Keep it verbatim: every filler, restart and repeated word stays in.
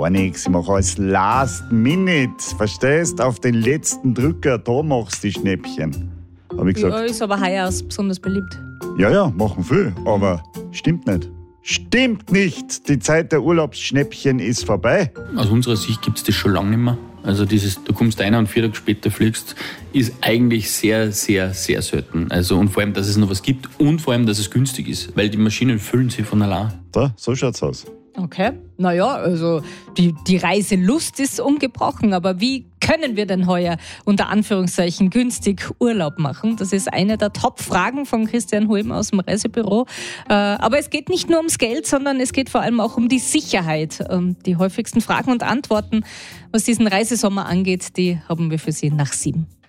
gar nichts. Ich mache alles last minute. Verstehst? Auf den letzten Drücker, da machst du die Schnäppchen. Hab ich gesagt. Ja, ist aber heuer aus besonders beliebt. Ja, ja, machen viel, aber stimmt nicht. Stimmt nicht! Die Zeit der Urlaubsschnäppchen ist vorbei. Aus unserer Sicht gibt es das schon lange nicht mehr. Also dieses, du kommst rein und vier Tage später fliegst, ist eigentlich sehr, sehr, sehr selten. Also und vor allem, dass es noch was gibt und vor allem, dass es günstig ist, weil die Maschinen füllen sich von allein. Da, so schaut's aus. Okay, naja, also die, die Reiselust ist ungebrochen, aber wie können wir denn heuer unter Anführungszeichen günstig Urlaub machen? Das ist eine der Top-Fragen von Christian Hulm aus dem Reisebüro. Äh, aber es geht nicht nur ums Geld, sondern es geht vor allem auch um die Sicherheit. Ähm, die häufigsten Fragen und Antworten, was diesen Reisesommer angeht, die haben wir für Sie nach sieben.